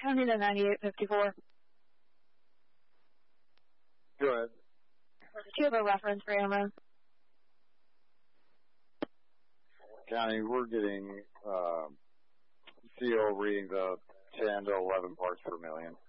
County to 9854. Go ahead. Do you have a reference for ammo? County, we're getting CO readings of 10 to 11 parts per million.